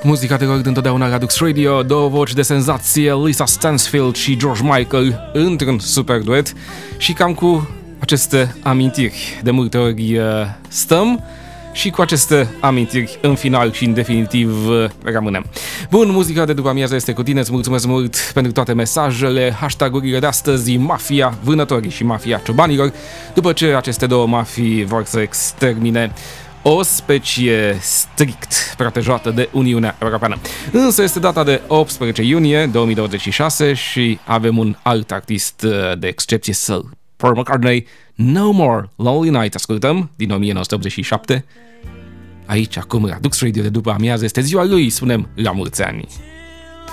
Muzica de rock întotdeauna la Dux Radio, două voci de senzație, Lisa Stansfield și George Michael, într-un super duet și cam cu aceste amintiri. De multe ori stăm și cu aceste amintiri în final și în definitiv rămânem. Bun, muzica de după amiază este cu tine, îți mulțumesc mult pentru toate mesajele, hashtag-urile de astăzi, mafia vânătorii și mafia ciobanilor, după ce aceste două mafii vor să extermine o specie strict protejată de Uniunea Europeană. Însă este data de 18 iunie 2026 și avem un alt artist de excepție, Sir Paul McCartney, No More Lonely Night, ascultăm, din 1987. Aici, acum, la Dux Radio de după amiază, este ziua lui, spunem la mulți ani.